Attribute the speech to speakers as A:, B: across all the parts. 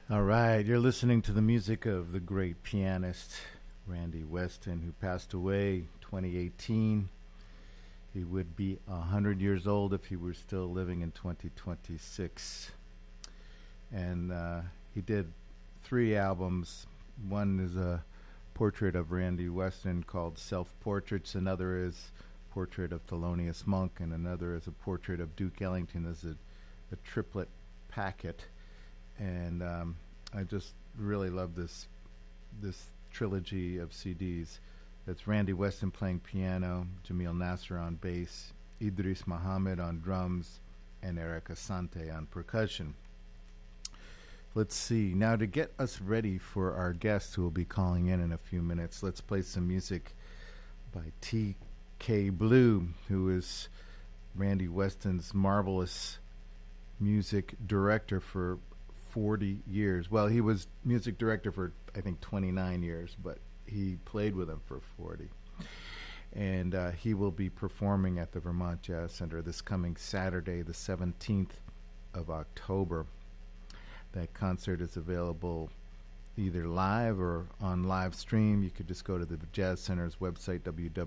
A: All right, you're listening to the music of the great pianist Randy Weston, who passed away 2018. He would be 100 years old if he were still living in 2026. And he did 3 albums. One is a portrait of Randy Weston called Self-Portraits. Another is Portrait of Thelonious Monk, and another is a portrait of Duke Ellington. As a triplet packet. And I just really love this trilogy of CDs. That's Randy Weston playing piano, Jamil Nasser on bass, Idris Muhammad on drums, and Eric Asante on percussion. Let's see. Now, to get us ready for our guest who will be calling in a few minutes, let's play some music by T.K. Blue, who is Randy Weston's marvelous music director for 40 years. Well, he was music director for, I think, 29 years, but he played with him for 40. And he will be performing at the Vermont Jazz Center this coming Saturday, the 17th of October. That concert is available either live or on live stream. You could just go to the Jazz Center's website,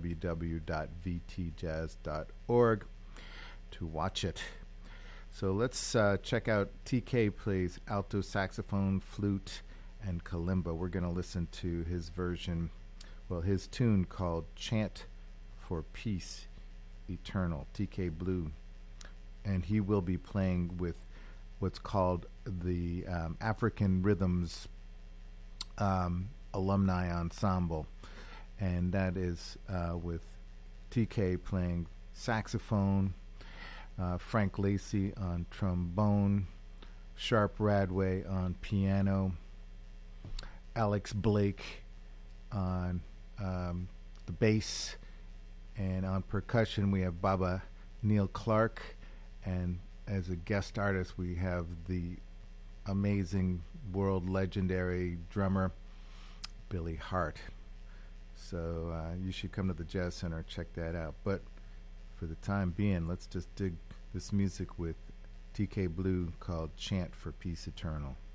A: www.vtjazz.org, to watch it. So let's check out TK plays alto saxophone, flute, and kalimba. We're going to listen to his version, his tune called Chant for Peace Eternal, TK Blue. And he will be playing with what's called the African Rhythms Alumni Ensemble. And that is with TK playing saxophone, Frank Lacey on trombone, Sharp Radway on piano, Alex Blake on the bass, and on percussion we have Baba Neil Clark, and as a guest artist we have the amazing world legendary drummer Billy Hart. So you should come to the Jazz Center, check that out. But for the time being, let's just dig this music with TK Blue called Chant for Peace Eternal.